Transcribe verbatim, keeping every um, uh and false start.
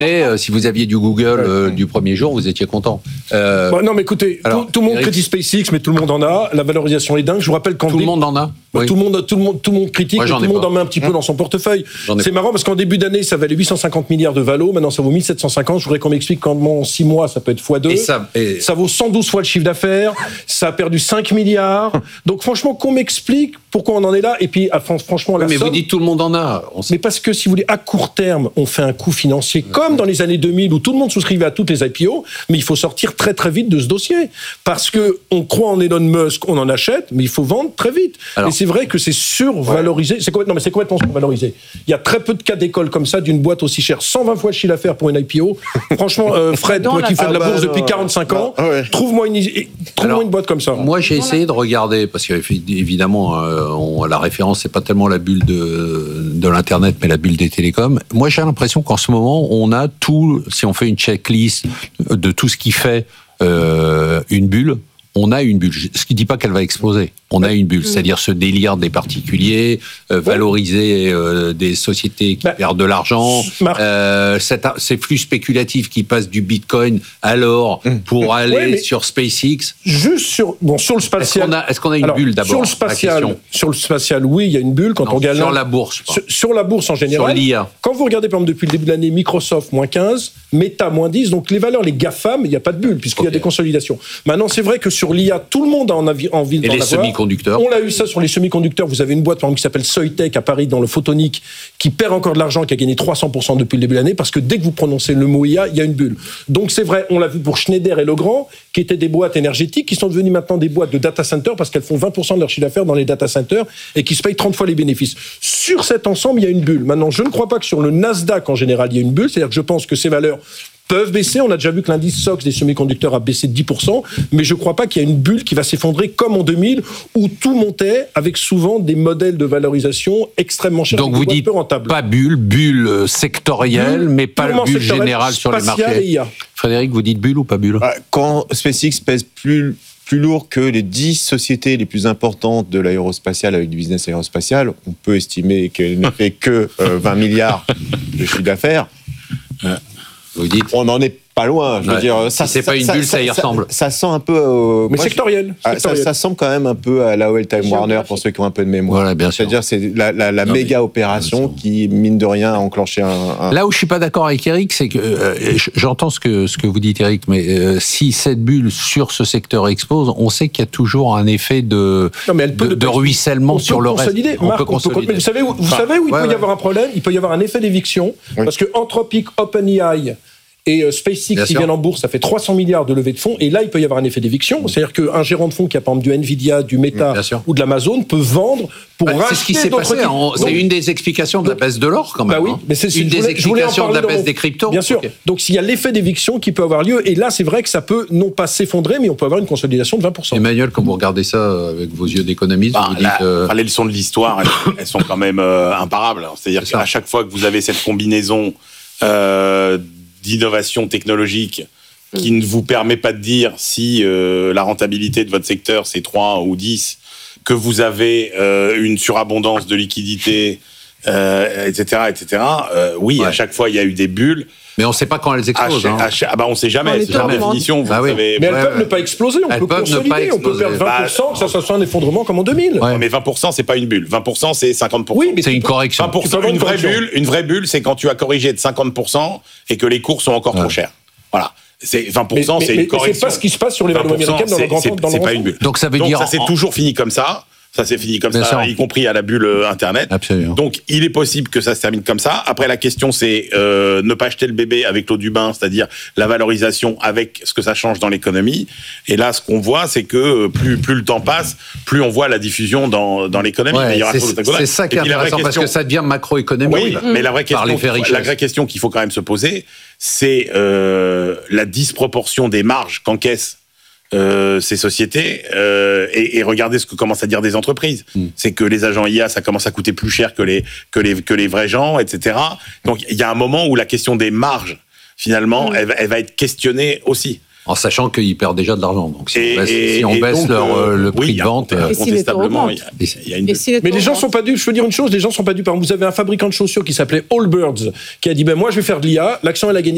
Et euh, si vous aviez du Google euh, du premier jour, vous étiez content. Euh, bah, non, mais écoutez, alors, tout, tout le monde Eric... critique SpaceX, mais tout le monde en a. La valorisation est dingue. Je vous rappelle quand tout le monde en a. Bah, oui. tout le monde, tout le monde, tout le monde critique. Moi, mais tout le monde pas. en met un petit peu mmh. dans son portefeuille. C'est marrant parce qu'en début d'année, ça valait huit cent cinquante milliards de valo. Maintenant, ça vaut mille sept cent cinquante. Je voudrais qu'on m'explique comment en six mois, ça peut être fois deux. Et ça, et... ça vaut cent douze fois le chiffre d'affaires. Ça a perdu cinq milliards. Donc, franchement, qu'on m'explique pourquoi on en est là. Et puis, franchement, la mais somme... vous dites tout le monde en a. On mais parce que, si vous voulez, à court terme, on fait un coût financier mmh. comme dans les années deux mille où tout le monde souscrivait à toutes les I P O, mais il faut sortir très très vite de ce dossier parce que on croit en Elon Musk, on en achète, mais il faut vendre très vite. Alors, et c'est vrai que c'est survalorisé. Ouais. C'est complètement, non mais c'est complètement survalorisé. Il y a très peu de cas d'école comme ça d'une boîte aussi chère, cent vingt fois le chiffre d'affaires pour une I P O. Franchement, euh, Fred, toi qui fais de la bourse ah bah, depuis quarante-cinq ans, ah ouais. trouve-moi une, trouve Alors, une boîte comme ça. Moi, j'ai essayé de regarder parce qu'évidemment, euh, on, la référence c'est pas tellement la bulle de, de l'internet, mais la bulle des télécoms. Moi, j'ai l'impression qu'en ce moment, on a tout. Si on fait une checklist de tout ce qui fait euh, une bulle, on a une bulle. Ce qui ne dit pas qu'elle va exploser. On a une bulle, c'est-à-dire ce délire des particuliers, euh, valoriser euh, des sociétés qui bah, perdent de l'argent, euh, cet, ces flux spéculatifs qui passent du Bitcoin alors pour aller ouais, sur SpaceX. Juste sur, bon, sur le spatial. Est-ce qu'on a, est-ce qu'on a une alors, bulle d'abord? Sur le spatial, sur le spatial, oui, il y a une bulle quand non, on regarde. Sur la bourse. Sur, sur la bourse en général. Sur l'I A. Quand vous regardez par exemple depuis le début de l'année, Microsoft moins quinze, Meta moins dix, donc les valeurs, les GAFAM, il n'y a pas de bulle puisqu'il okay. y a des consolidations. Maintenant, c'est vrai que sur l'I A, tout le monde a envie, envie d'en avoir. Et les semi-conducteurs. On l'a eu ça sur les semi-conducteurs. Vous avez une boîte par exemple, qui s'appelle Soitec à Paris dans le photonique qui perd encore de l'argent, qui a gagné trois cents pour cent depuis le début de l'année parce que dès que vous prononcez le mot I A, il y a une bulle. Donc c'est vrai, on l'a vu pour Schneider et Legrand qui étaient des boîtes énergétiques qui sont devenues maintenant des boîtes de data center parce qu'elles font vingt pour cent de leur chiffre d'affaires dans les data centers et qui se payent trente fois les bénéfices. Sur cet ensemble, il y a une bulle. Maintenant, je ne crois pas que sur le Nasdaq en général, il y a une bulle. C'est-à-dire que je pense que ces valeurs peuvent baisser. On a déjà vu que l'indice S O X des semi-conducteurs a baissé de dix pour cent, mais je ne crois pas qu'il y a une bulle qui va s'effondrer comme en deux mille, où tout montait avec souvent des modèles de valorisation extrêmement chers. Donc vous dites pas bulle, bulle sectorielle, bulle, mais pas bulle générale sur les marchés. Frédéric, vous dites bulle ou pas bulle? Quand SpaceX pèse plus... plus lourd que les dix sociétés les plus importantes de l'aérospatial avec du business aérospatial, on peut estimer qu'elle ne fait que euh, vingt milliards de chiffre d'affaires. Vous dites. On n'en est pas loin. Je veux ouais. dire, ça, si c'est pas une bulle, ça, ça y ressemble. Ça, ça sent un peu. Euh, Mais moi, sectoriel. Je, sectoriel. Ça, ça semble quand même un peu à la Well Time Warner pour ceux qui ont un peu de mémoire. Voilà, bien sûr. C'est-à-dire, c'est la, la, la non, méga mais, opération qui, mine de rien, a enclenché un. un... Là où je suis pas d'accord avec Eric, c'est que euh, j'entends ce que ce que vous dites, Eric, mais euh, si cette bulle sur ce secteur explose, on sait qu'il y a toujours un effet de non, mais elle peut de, de ruissellement sur le reste. On Marc, peut consolider. On peut, vous savez où, vous enfin, savez où il ouais, peut ouais. y avoir un problème? Il peut y avoir un effet d'éviction oui. parce que Anthropic, OpenAI et euh, SpaceX Bien qui sûr. viennent en bourse, ça fait trois cents milliards de levée de fonds, et là, il peut y avoir un effet d'éviction. C'est-à-dire qu'un gérant de fonds qui a par exemple du Nvidia, du Meta ou de l'Amazon peut vendre pour bah, racheter. C'est ce qui s'est passé. En, c'est une des explications de la baisse de l'or, quand même. Bah oui, mais c'est une des explications de la baisse mon... des cryptos. Bien sûr. Okay. Donc, s'il y a l'effet d'éviction qui peut avoir lieu, et là, c'est vrai que ça peut non pas s'effondrer, mais on peut avoir une consolidation de vingt pour cent. Emmanuel, quand vous regardez ça avec vos yeux d'économiste, bah, vous dites. La, euh... enfin, les leçons de l'histoire, elles, elles sont quand même euh, imparables. C'est-à-dire qu'à chaque fois que vous avez cette combinaison euh, d'innovation technologique qui mmh. ne vous permet pas de dire si euh, la rentabilité de votre secteur c'est trois ou dix, que vous avez euh, une surabondance de liquidités, euh, et cetera, et cetera. Euh, oui, ouais. à chaque fois il y a eu des bulles. Mais on ne sait pas quand elles explosent. Ah, hein. ah bah on ne sait jamais. C'est par définition. Bah oui. savez, mais elles ouais, peuvent ouais. ne pas exploser. On elles peut consolider. On peut perdre vingt pour cent, bah, que ça soit un effondrement comme en deux mille. Ouais. Mais vingt pour cent, c'est pas une bulle. vingt pour cent, c'est cinquante pour cent. Oui, mais c'est une correction. vingt pour cent, une vraie bulle. Une vraie bulle, c'est quand tu as corrigé de cinquante pour cent et que les cours sont encore ouais. trop chers. Voilà. C'est vingt pour cent, mais, c'est mais, une correction. Mais c'est pas ce qui se passe sur les valeurs américaines dans le grand temps. C'est pas une bulle. Donc ça veut Donc, dire. Ça s'est toujours fini comme ça. Ça s'est fini comme Bien ça, sûr. y compris à la bulle Internet. Absolument. Donc, il est possible que ça se termine comme ça. Après, la question, c'est euh, ne pas jeter le bébé avec l'eau du bain, c'est-à-dire la valorisation avec ce que ça change dans l'économie. Et là, ce qu'on voit, c'est que plus plus le temps passe, plus on voit la diffusion dans dans l'économie. Ouais, c'est, c'est ça qui est intéressant, parce que ça devient macroéconomique. Oui, mmh. mais la vraie question, la vraie question qu'il faut quand même se poser, c'est euh, la disproportion des marges qu'encaissent Euh, ces sociétés euh, et, et regardez ce que commencent à dire des entreprises. Mm. C'est que les agents I A, ça commence à coûter plus cher que les que les que les vrais gens, et cetera. Donc il y a un moment où la question des marges, finalement, mm. elle, elle va être questionnée aussi. En sachant qu'ils perdent déjà de l'argent. Donc si et, on baisse, et, si on baisse donc, leur, euh, le prix oui, de vente, euh, incontestablement, il y, y, y a une. Si mais les gens sont pas dupes. Je veux dire une chose, les gens sont pas dupes. Vous avez un fabricant de chaussures qui s'appelait Allbirds qui a dit ben moi je vais faire de l'I A. L'action elle a gagné